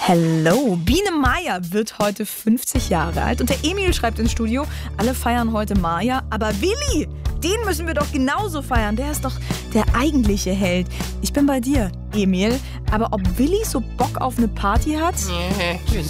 Hello, Biene Maya wird heute 50 Jahre alt und der Emil schreibt ins Studio, alle feiern heute Maya, aber Willi, den müssen wir doch genauso feiern, der ist doch der eigentliche Held. Ich bin bei dir, Emil, aber ob Willi so Bock auf eine Party hat?